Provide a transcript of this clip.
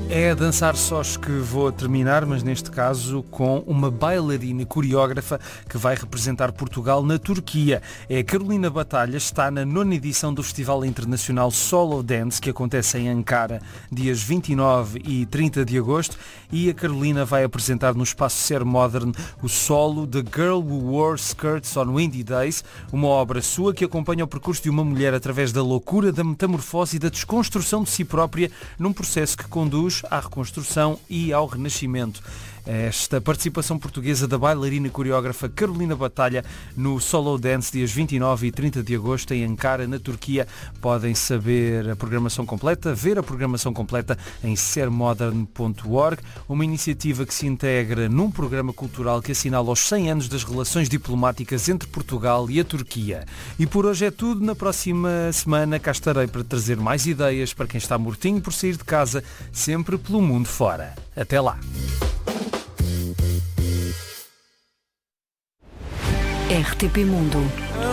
É a dançar sós que vou terminar, mas neste caso com uma bailarina coreógrafa que vai representar Portugal na Turquia. É a Carolina Batalha, está na 9ª edição do Festival Internacional Solo Dance, que acontece em Ankara, dias 29 e 30 de agosto, e a Carolina vai apresentar no Espaço Ser Modern o solo The Girl Who Wore Skirts on Windy Days, uma obra sua que acompanha o percurso de uma mulher através da loucura, da metamorfose e da desconstrução de si própria num processo que conduz à reconstrução e ao renascimento. Esta participação portuguesa da bailarina e coreógrafa Carolina Batalha no Solo Dance, dias 29 e 30 de agosto em Ankara, na Turquia. Podem saber a programação completa, ver a programação completa em sermodern.org, uma iniciativa que se integra num programa cultural que assinala os 100 anos das relações diplomáticas entre Portugal e a Turquia. E por hoje é tudo. Na próxima semana cá estarei para trazer mais ideias para quem está mortinho por sair de casa, sempre pelo mundo fora. Até lá! RTP Mundo.